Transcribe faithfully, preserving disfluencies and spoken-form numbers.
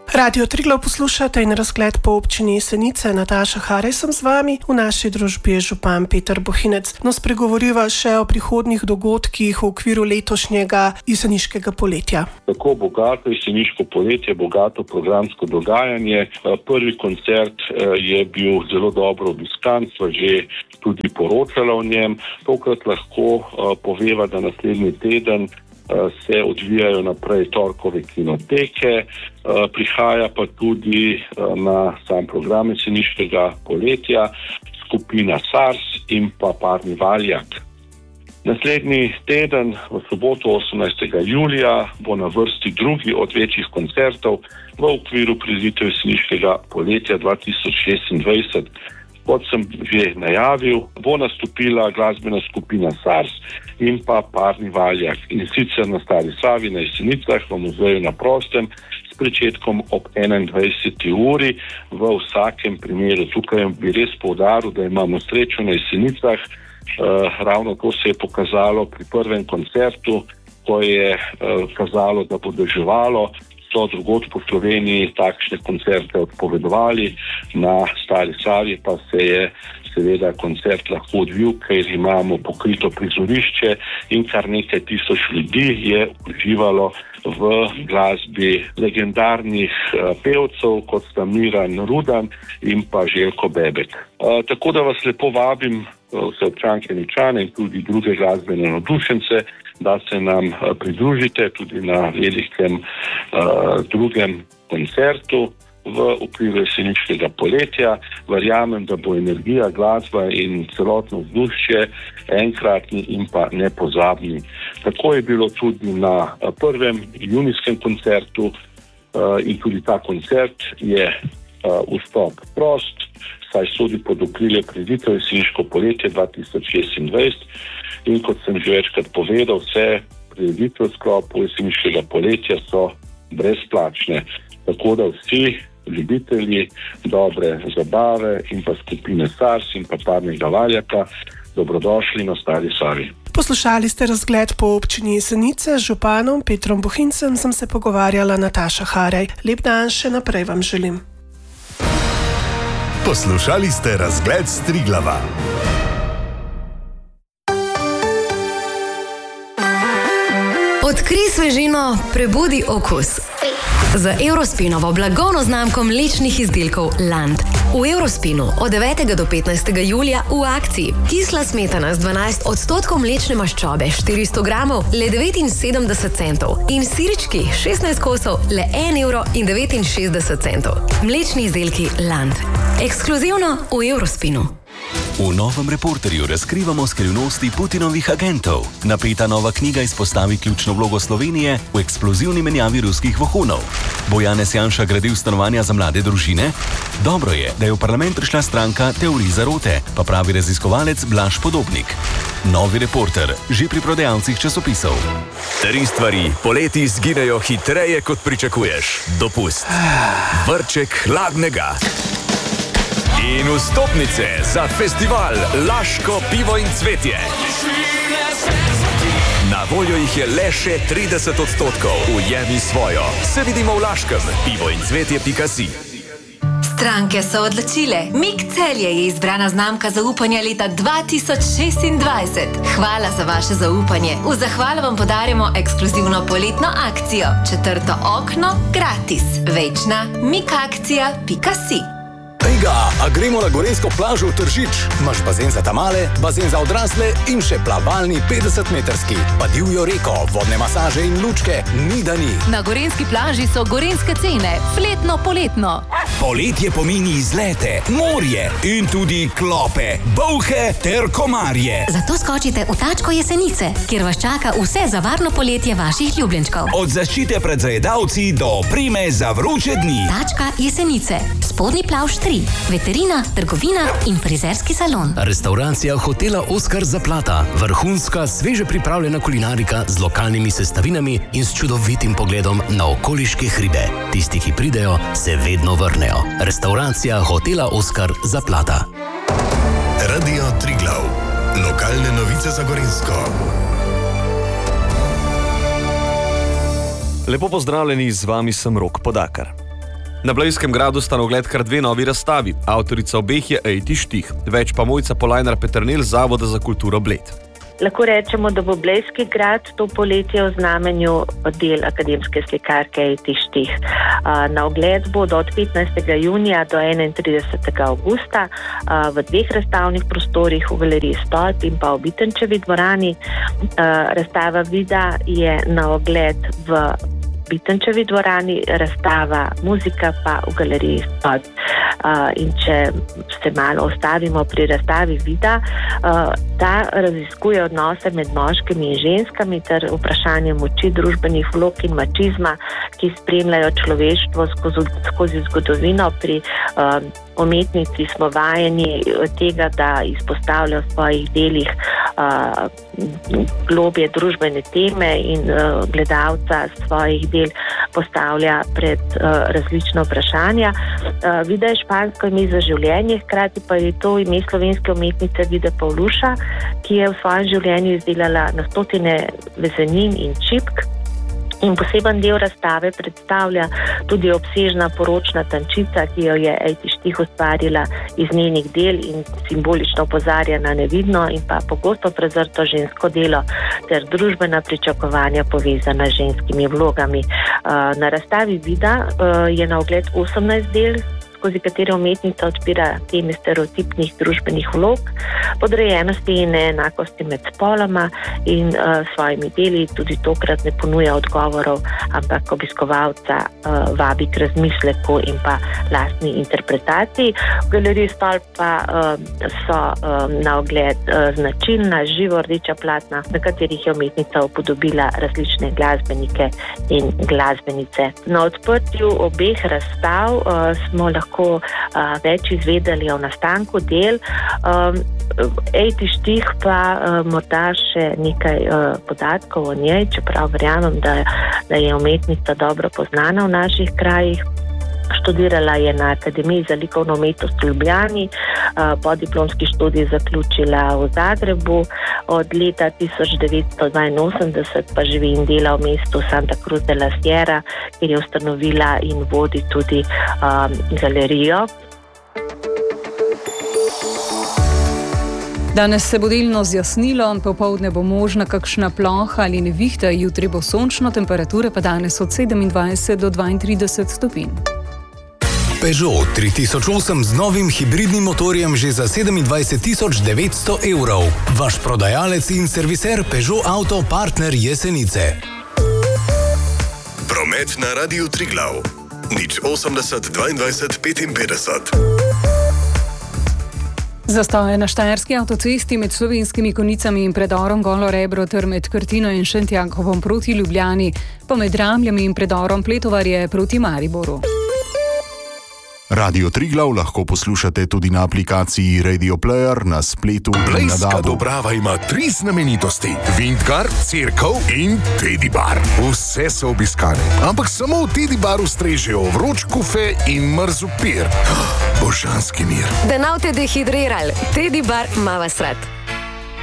Radio Triglav poslušate in razgled po občini Jesenice. Nataša Harej sem z vami, v naši družbi je župan Peter Bohinec. No, spregovoriva še o prihodnjih dogodkih v okviru letošnjega jeseniškega poletja. Tako bogato jeseniško poletje, bogato programsko dogajanje. Prvi koncert je bil zelo dobro obiskan, sva že tudi poročala o njem. Tokrat lahko poveva, da naslednji teden se odvijajo naprej torkove kinoteke, prihaja pa tudi na sam program jeseniškega poletja skupina SARS in pa Parni Valjak. Naslednji teden, v soboto osemnajstega julija, bo na vrsti drugi od večjih koncertov v okviru prireditev jeseniškega poletja dva tisoč šestindvajset. Kot sem že najavil, bo nastopila glasbena skupina SARS in pa Parni Valjak. In sicer na Stari Savi na Jesenicah v muzeju na prostem s pričetkom ob enaindvajseti uri. V vsakem primeru tukaj bi res poudaril, da imamo srečo na Jesenicah. Uh, ravno to se je pokazalo pri prvem koncertu, ko je uh, kazalo, da bo deževalo. So drugod po Sloveniji takšne koncerte odpovedovali, na Stari Savi pa se je seveda koncert lahko odvil, ker imamo pokrito prizorišče in kar nekaj tisoč ljudi je uživalo v glasbi legendarnih uh, pevcev, kot sta Miran Rudan in pa Željko Bebek. Uh, tako da vas lepo vabim, uh, vse občanke in občane in tudi druge glasbene navdušence, da se nam pridružite tudi na velikem uh, drugem koncertu v okviru jeseniškega poletja. Verjamem, da bo energija, glasba in celotno vzdušje enkratni in pa nepozabni. Tako je bilo tudi na prvem junijskem koncertu uh, in tudi ta koncert je uh, vstop prost, saj sodi pod okrilje prireditev jeseniško poletje dva tisoč šestindvajset. In kot sem že večkrat povedal, vse prireditve v sklopu jeseniškega poletja so brezplačne. Tako da vsi ljubitelji dobre zabave in pa skupine SARS in pa Parnega Valjaka dobrodošli na Stari Savi. Poslušali ste razgled po občini Jesenice, z županom Petrom Bohincem sem se pogovarjala Nataša Harej. Lep dan še naprej vam želim. Poslušali ste razgled s Triglava. Odkrij svežino, prebudi okus. Z Eurospinovo blagovno znamko mlečnih izdelkov Land. V Eurospinu od devetega do petnajstega julija v akciji. Kisla smetana z dvanajst odstotkov mlečne maščobe, štiristo gramov, le devetinsedemdeset centov. In sirički, šestnajst kosov, le en evro in devetinšestdeset centov. Mlečni izdelki Land. Ekskluzivno v Eurospinu. V novem Reporterju razkrivamo skrivnosti Putinovih agentov. Napeta nova knjiga izpostavi ključno vlogo Slovenije v eksplozivni menjavi ruskih vohunov. Bo Janez Janša gradil stanovanja za mlade družine? Dobro je, da je v parlament prišla stranka Teorij zarote, pa pravi raziskovalec Blaž Podobnik. Novi Reporter, že pri prodajalcih časopisov. Tri stvari poleti zginejo hitreje, kot pričakuješ. Dopust. Vrček hladnega. In vstopnice za festival Laško pivo in cvetje. Na voljo jih je le še trideset odstotkov. Ujemi svojo. Se vidimo v Laškem. pivo in cvetje pika si. Stranke so odločile. Mik Celje je izbrana znamka zaupanja leta dva tisoč šestindvajset. Hvala za vaše zaupanje. V zahvalo vam podarjamo ekskluzivno poletno akcijo. Četrto okno gratis. Večna mikakcija pika si. Ejga, a gremo na gorenjsko plažo v Tržič? Imaš bazen za tamale, bazen za odrasle in še plavalni petdesetmetrski. Pa divjo reko, vodne masaže in lučke, ni da ni. Na gorenjski plaži so gorenjske cene, fletno poletno. Poletje pomeni izlete, morje in tudi klope, bolhe ter komarje. Zato skočite v Tačko Jesenice, kjer vas čaka vse za varno poletje vaših ljubljenčkov. Od zaščite pred zajedavci do opreme za vroče dni. Tačka Jesenice, spodnji plavš tri. Veterina, trgovina in frizerski salon. Restauracija hotela Oskar Zaplata. Vrhunska, sveže pripravljena kulinarika z lokalnimi sestavinami in s čudovitim pogledom na okoliške hribe. Tisti, ki pridejo, se vedno vrnejo. Restauracija hotela Oskar Zaplata. Radio Triglav. Lokalne novice za Gorenjsko. Lepo pozdravljeni, z vami sem Rok Podakar. Na Blejskem gradu sta na ogled kar dve novi razstavi. Avtorica obeh je Ejti Štih. Več pa Mojca Polajnar Peternel z Zavoda za kulturo Bled. Lahko rečemo, da bo Blejski grad to poletje v znamenju del akademske slikarke Ejti Štih. Na ogled bodo od petnajstega junija do enaintridesetega avgusta v dveh razstavnih prostorih v galeriji Stolp in pa v Bitenčevi dvorani. Razstava Vida je na ogled v Bitenčevi dvorani, razstava Muzika pa v galeriji Stolp. In če se malo ostavimo pri razstavi Vida, ta raziskuje odnose med moškimi in ženskami ter vprašanje moči, družbenih vlog in mačizma, ki spremljajo človeštvo skozi, skozi zgodovino. Pri uh, umetnici smo vajeni tega, da izpostavlja v svojih delih uh, globje družbene teme in uh, gledalca svojih del postavlja pred uh, različna vprašanja. Uh, Vida je špansko ime za življenje, hkrati pa je to ime slovenske umetnice Vide Pavluša, ki je v svojem življenju izdelala na stotine vezenin in čipk. In poseben del razstave predstavlja tudi obsežna poročna tančica, ki jo je Ejti Štih ustvarila iz njenih del in simbolično opozarja na nevidno in pa pogosto prezrto žensko delo ter družbena pričakovanja povezana z ženskimi vlogami. Na razstavi Vida je na ogled osemnajst del, skozi katere umetnica odpira teme stereotipnih družbenih vlog, podrejenosti in neenakosti med spoloma in uh, svojimi deli tudi tokrat ne ponuja odgovorov, ampak obiskovalca uh, vabi k razmisleku in pa lastni interpretaciji. V galeriji Stolp pa uh, so uh, na ogled uh, značilna živo rdeča platna, na katerih je umetnica upodobila različne glasbenike in glasbenice. Na odprtju obeh razstav uh, smo lahko lahko uh, več izvedeli o nastanku del. Um, Ejti Štih pa uh, morda še nekaj uh, podatkov o njej, čeprav verjamem, da, da je umetnica dobro poznana v naših krajih. Študirala je na Akademiji za likovno umetnost v Ljubljani, podiplomski študij zaključila v Zagrebu, od leta tisoč devetsto dvainosemdeset pa živi in dela v mestu Santa Cruz de la Sierra, kjer je ustanovila in vodi tudi um, galerijo. Danes se bo delno zjasnilo, popoldne bo možna kakšna ploha ali nevihta, jutri bo sončno, temperature pa danes od sedemindvajset do dvaintrideset stopinj. Peugeot tri tisoč osem z novim hibridnim motorjem že za sedemindvajset tisoč devetsto evrov. Vaš prodajalec in serviser Peugeot Auto Partner Jesenice. Promet na Radiu Triglav. Nič osemdeset dvaindvajset petinpetdeset. Zastoje na štajerski avtocesti med Slovenskimi Konjicami in predorom Golo Rebro ter med Krtino in Šentjankovom proti Ljubljani, pa med Ramljami in predorom Pletovarje proti Mariboru. Radio Triglav lahko poslušate tudi na aplikaciji Radio Player, na spletu in na Blejska dabu. Dobrava ima tri znamenitosti. Vintgar, Cerkev in Teddy Bar. Vse so obiskane, ampak samo v Teddy Baru strežejo vroč kufe in mrzel pir. Božanski mir. Da nav te dehidriral, Teddy Bar ima vas rad.